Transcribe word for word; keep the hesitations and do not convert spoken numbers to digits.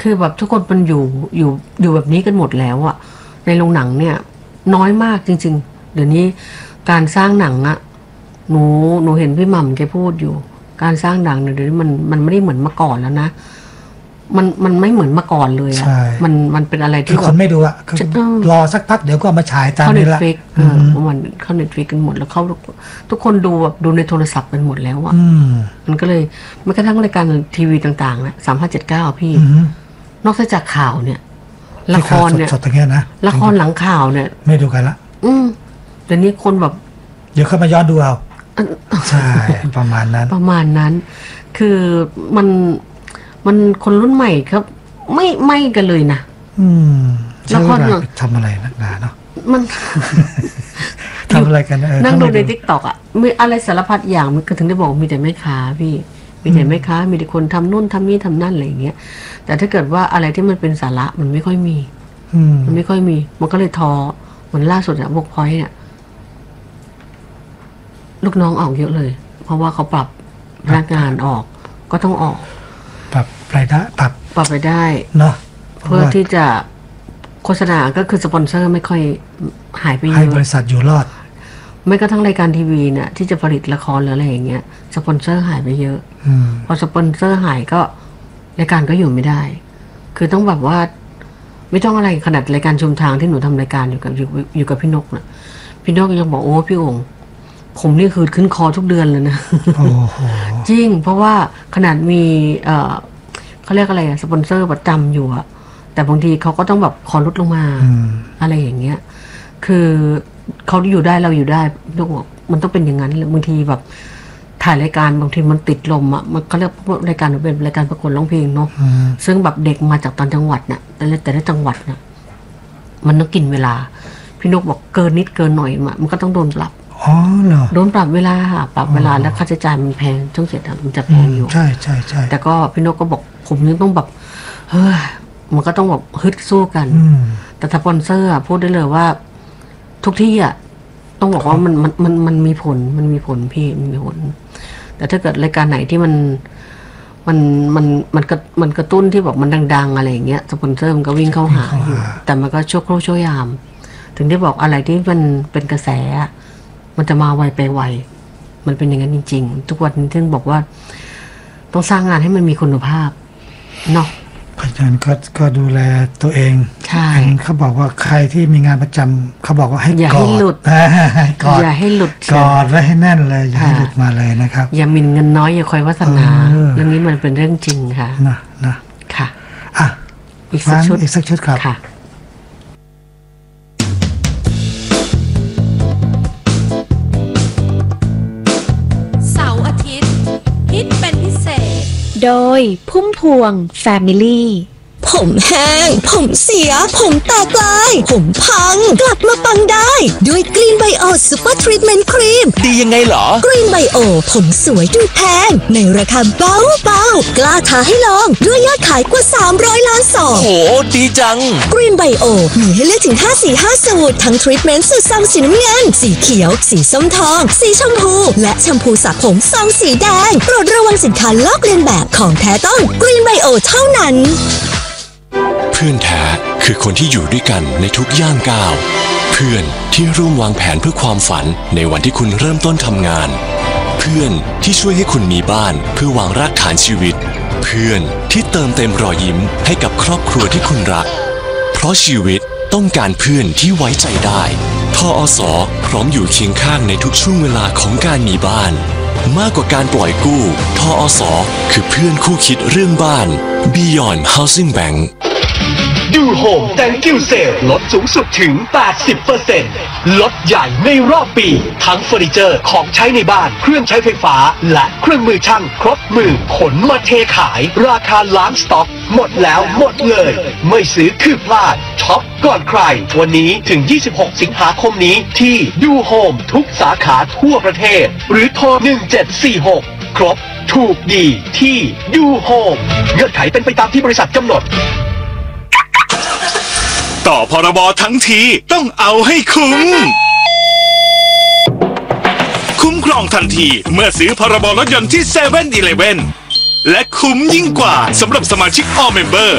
คือแบบทุกคนมันอยู่อยู่อยู่แบบนี้กันหมดแล้วอะในโรงหนังเนี่ยน้อยมากจริงๆเดี๋ยวนี้การสร้างหนังอะหนูหนูเห็นพี่หม่ำแกพูดอยู่การสร้างหนังเดี๋ยวนี้มันมันไม่ได้เหมือนเมื่อก่อนแล้วนะมันมันไม่เหมือนเมื่อก่อนเลยอะมันมันเป็นอะไรที่คนไม่ดูอะรอสักพักเดี๋ยวก็มาฉายตามนี้ละมันเข้าเน็ตฟลิกกันหมดแล้วเขาทุกคนดูแบบดูในโทรศัพท์กันหมดแล้วอะมันก็เลยไม่กระทั่งรายการทีวีต่างๆนะสามห้าเจ็ดเก้าพี่นอกจากข่าวเนี่ยละครเนี่ยละครหลังข่าวเนี่ยไม่ดูกันละอืมเดี๋ยวนี้คนแบบเดี๋ยวเข้ามาย้อนดูเอาใช่ประมาณนั้นประมาณนั้นคือมันมันคนรุ่นใหม่ครับไม่ไม่กันเลยนะอืมละครทำอะไรนักหนาเนาะมันทำอะไรกันนั่งดูในทิกตอกอ่ะมีอะไรสารพัดอย่างมันก็ถึงได้บอกมีแต่แม่ค้าพี่มีแต่แม่ค้ามีแต่คนทำนู่นทำนี่ทำนั่นอะไรอย่างเงี้ยแต่ถ้าเกิดว่าอะไรที่มันเป็นสาระมันไม่ค่อยมีมันไม่ค่อยมีมันก็เลยท้อเหมือนล่าสุดอะวกพอยต์เนี่ยลูกน้องออกเยอะเลยเพราะว่าเขาปรับพนักงานออกก็ต้องออกปรับรายได้ปรับปรับไปได้เนาะเพื่อที่จะโฆษณาก็คือสปอนเซอร์ไม่ค่อยหายไปเยอะให้บริษัทอยู่รอดไม่กระทั่งรายการทีวีเนี่ยที่จะผลิตละครหรืออะไรอย่างเงี้ยสปอนเซอร์หายไปเยอะพอสปอนเซอร์หายก็รายการก็อยู่ไม่ได้คือต้องแบบว่าไม่ต้องอะไรขนาดรายการชุมทางที่หนูทำรายการอยู่กับอยู่อยู่กับพี่นกนะพี่นกยังบอกโอ้พี่องค์ผมนี่คือขึ้นคอทุกเดือนเลยนะจริงเพราะว่าขนาดมีเอ่อเขาเรียกอะไรอะสปอนเซอร์ประจำอยู่อะแต่บางทีเขาก็ต้องแบบขอลดลงมาอะไรอย่างเงี้ยคือเขาอยู่ได้เราอยู่ได้พี่นกบอกมันต้องเป็นอย่างนั้นบางทีแบบถ่ายรายการบางทีมันติดลมอ่ะมันก็เรียกรายการเป็นรายการประกวดร้องเพลงเนาะซึ่งแบบเด็กมาจากต่างจังหวัดน่ะแต่ละแต่ละจังหวัดน่ะมันต้องกินเวลาพี่นกบอกเกินนิดเกินหน่อยมันก็ต้องโดนปรับอ๋อเหรอโดนปรับเวลาค่ะปรับเวลาแล้วค่าใช้จ่ายมันแพงช่องเจ็ดมันจะแพงอยู่ใช่ใช่ใช่แต่ก็พี่นกก็บอกผมยังต้องแบบเฮ้ยมันก็ต้องแบบฮึดสู้กันแต่สปอนเซอร์พูดได้เลยว่าทุกที่อ่ะต้องบอกว่ามันมันมันมันมีผลมันมีผลพี่มันมีผลแต่ถ้าเกิดรายการไหนที่มันมันมันมันกระมันกระตุ้นที่แบบมันดังๆอะไรอย่างเงี้ยสปอนเซอร์มันก็วิ่งเข้าหาอยู่แต่มันก็ชั่วครู่ชั่วยามถึงได้บอกอะไรที่มันเป็นกระแสมันจะมาไวไปไวมันเป็นอย่างนั้นจริงๆทุกวันนี้ถึงบอกว่าต้องสร้างงานให้มันมีคุณภาพเนาะเพราะฉะนั้นก็ก็ดูแลตัวเองใช่เขาบอกว่าใครที่มีงานประจำเขาบอกว่าให้กอดอย่าให้หลุดกอดไว้ให้แน่นเลยอย่าให้หลุดมาเลยนะครับอย่ามินเงินน้อยอย่าคอยวาสนาเรื่องนี้มันเป็นเรื่องจริงค่ะนะนะค่ะอ่ะอีกสักชุดอีกสักชุดครับเสาร์อาทิตย์ฮิตเป็นพิเศษโดยพุ่มพวงแฟมิลี่ผมแห้งผมเสียผมแตกลายผมพังกลับมาปังได้ด้วยกรีนไบโอซูเปอร์ทรีทเมนต์ครีมดียังไงเหรอกรีนไบโอผมสวยดูแพงในราคาเบาเบากล้าท้าให้ลองด้วยยอดขายกว่าสามร้อยล้านซองโหดีจังกรีนไบโอมีให้เลือกถึงห้าสีห้าสูตรทั้งทรีทเมนต์สูตรซองสีน้ำเงินสีเขียวสีส้มทองสีชมพูและแชมพูสระผมซองสีแดงโปรดระวังสินค้าลอกเลียนแบบของแท้ต้องกรีนไบโอเท่านั้นเพื่อนแท้คือคนที่อยู่ด้วยกันในทุกย่างก้าวเพื่อนที่ร่วมวางแผนเพื่อความฝันในวันที่คุณเริ่มต้นทำงานเพื่อนที่ช่วยให้คุณมีบ้านเพื่อวางรากฐานชีวิตเพื่อนที่เติมเต็มรอยยิ้มให้กับครอบครัวที่คุณรักเพราะชีวิตต้องการเพื่อนที่ไว้ใจได้ทอส.พร้อมอยู่เคียงข้างในทุกช่วงเวลาของการมีบ้านมากกว่าการปล่อยกู้ทอส.คือเพื่อนคู่คิดเรื่องบ้าน Beyond Housing Bank ดูโฮม Thank you Sale ลดสูงสุดถึง แปดสิบเปอร์เซ็นต์ ลดใหญ่ในรอบปีทั้งเฟอร์นิเจอร์ของใช้ในบ้านเครื่องใช้ไฟฟ้าและเครื่องมือช่างครบมือขนมาเทขายราคาล้านสต็อกหมดแล้วหมดเลยไม่ซื้อคือพลาดช็อปก่อนใครวันนี้ถึงยี่สิบหกสิงหาคมนี้ที่ดูโฮมทุกสาขาทั่วประเทศหรือโทรหนึ่งเจ็ดสี่หกครบถูกดีที่ดูโฮมเงื่อนไขเป็นไปตามที่บริษัทกำหนดต่อพรบทั้งทีต้องเอาให้คุ้มคุ้มครองทันทีเมื่อซื้อพรบรถยนต์ที่ เซเว่น อีเลฟเว่น และคุ้มยิ่งกว่าสำหรับสมาชิก All Member